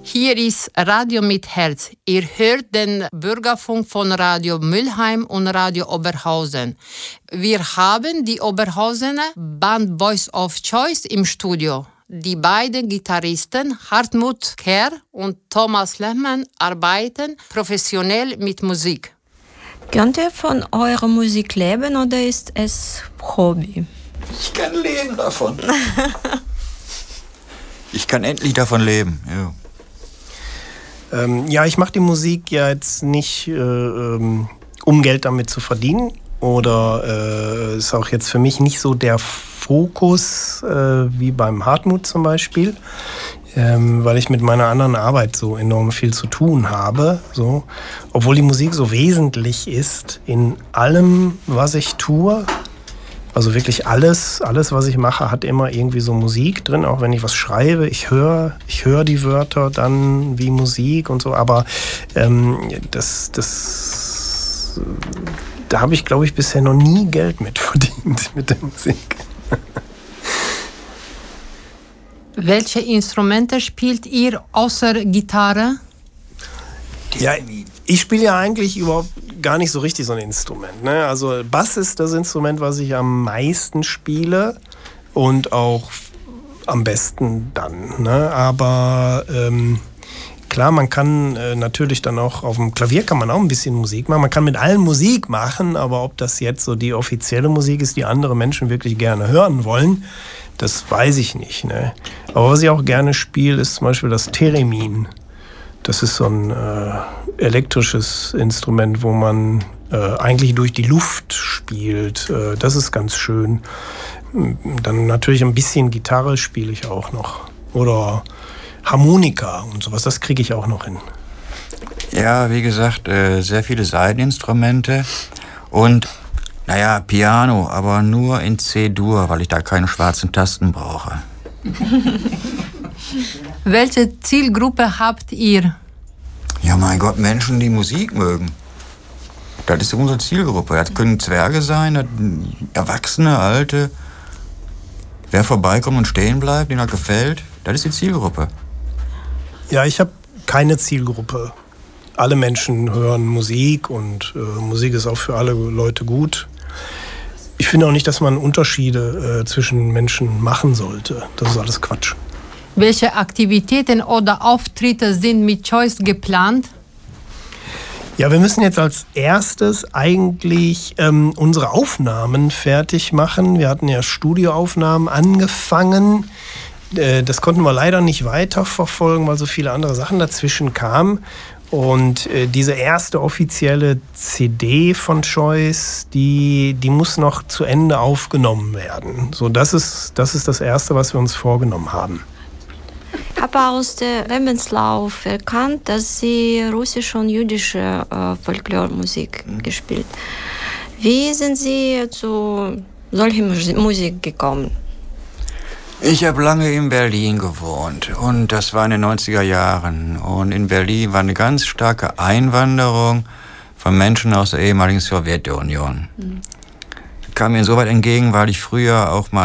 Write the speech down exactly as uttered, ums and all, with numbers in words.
Hier ist Radio mit Herz. Ihr hört den Bürgerfunk von Radio Mülheim und Radio Oberhausen. Wir haben die Oberhausener Band Voice of Choice im Studio. Die beiden Gitarristen Hartmut Kerr und Thomas Lehmann arbeiten professionell mit Musik. Könnt ihr von eurer Musik leben oder ist es Hobby? Ich kann leben davon. Ich kann endlich davon leben, ja. Ähm, ja, ich mache die Musik ja jetzt nicht, äh, ähm, um Geld damit zu verdienen. Oder äh, ist auch jetzt für mich nicht so der Fokus äh, wie beim Hartmut zum Beispiel. Ähm, weil ich mit meiner anderen Arbeit so enorm viel zu tun habe. So. Obwohl die Musik so wesentlich ist in allem, was ich tue. Also wirklich alles, alles, was ich mache, hat immer irgendwie so Musik drin. Auch wenn ich was schreibe, ich höre ich höre die Wörter dann wie Musik und so. Aber ähm, das, das, da habe ich, glaube ich, bisher noch nie Geld mit verdient mit der Musik. Welche Instrumente spielt ihr außer Gitarre? Ja, ich spiele ja eigentlich überhaupt gar nicht so richtig so ein Instrument. Ne? Also Bass ist das Instrument, was ich am meisten spiele und auch am besten dann. Ne? Aber ähm, klar, man kann äh, natürlich dann auch auf dem Klavier kann man auch ein bisschen Musik machen. Man kann mit allen Musik machen, aber ob das jetzt so die offizielle Musik ist, die andere Menschen wirklich gerne hören wollen, das weiß ich nicht. Ne? Aber was ich auch gerne spiele, ist zum Beispiel das Theremin. Das ist so ein äh, elektrisches Instrument, wo man äh, eigentlich durch die Luft spielt. Äh, das ist ganz schön. Dann natürlich ein bisschen Gitarre spiele ich auch noch. Oder Harmonika und sowas, das kriege ich auch noch hin. Ja, wie gesagt, äh, sehr viele Saiteninstrumente und, naja, Piano, aber nur in C-Dur, weil ich da keine schwarzen Tasten brauche. Welche Zielgruppe habt ihr? Ja, mein Gott, Menschen, die Musik mögen. Das ist unsere Zielgruppe. Das können Zwerge sein, das Erwachsene, Alte. Wer vorbeikommt und stehen bleibt, dem das gefällt, das ist die Zielgruppe. Ja, ich habe keine Zielgruppe. Alle Menschen hören Musik und äh, Musik ist auch für alle Leute gut. Ich finde auch nicht, dass man Unterschiede äh, zwischen Menschen machen sollte. Das ist alles Quatsch. Welche Aktivitäten oder Auftritte sind mit Choice geplant? Ja, wir müssen jetzt als erstes eigentlich ähm, unsere Aufnahmen fertig machen. Wir hatten ja Studioaufnahmen angefangen. Äh, das konnten wir leider nicht weiterverfolgen, weil so viele andere Sachen dazwischen kamen. Und äh, diese erste offizielle C D von Choice, die, die muss noch zu Ende aufgenommen werden. So, das ist, das ist das Erste, was wir uns vorgenommen haben. Ich habe aus dem Lebenslauf erkannt, dass Sie russische und jüdische äh, Folklormusik mhm. gespielt. Wie sind Sie zu solcher Musik gekommen? Ich habe lange in Berlin gewohnt und das war in den neunziger Jahren. Und in Berlin war eine ganz starke Einwanderung von Menschen aus der ehemaligen Sowjetunion. Mhm. Das kam mir insoweit entgegen, weil ich früher auch mal